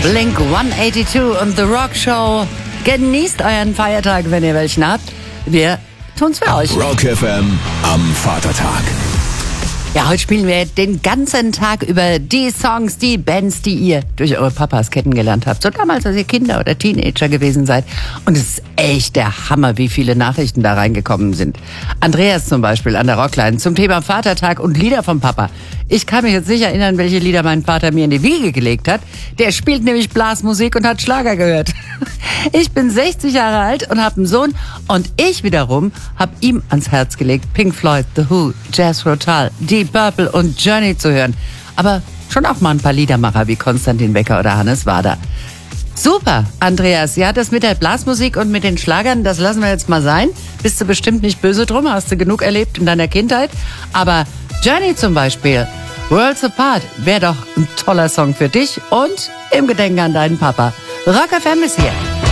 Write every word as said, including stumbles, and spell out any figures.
Blink hundertzweiundachtzig und The Rock Show. Genießt euren Feiertag, wenn ihr welchen habt. Wir tun's für euch. Rock F M am Vatertag. Ja, heute spielen wir den ganzen Tag über die Songs, die Bands, die ihr durch eure Papas kennengelernt habt. So damals, als ihr Kinder oder Teenager gewesen seid. Und es ist echt der Hammer, wie viele Nachrichten da reingekommen sind. Andreas zum Beispiel an der Rockline zum Thema Vatertag und Lieder vom Papa. Ich kann mich jetzt nicht erinnern, welche Lieder mein Vater mir in die Wiege gelegt hat. Der spielt nämlich Blasmusik und hat Schlager gehört. Ich bin sechzig Jahre alt und habe einen Sohn. Und ich wiederum habe ihm ans Herz gelegt, Pink Floyd, The Who, Jethro Tull, Deep Purple und Journey zu hören. Aber schon auch mal ein paar Liedermacher wie Konstantin Wecker oder Hannes Wader. Super, Andreas. Ja, das mit der Blasmusik und mit den Schlagern, das lassen wir jetzt mal sein. Bist du bestimmt nicht böse drum, hast du genug erlebt in deiner Kindheit. Aber Journey zum Beispiel, Worlds Apart, wäre doch ein toller Song für dich und im Gedenken an deinen Papa. Rock F M ist hier.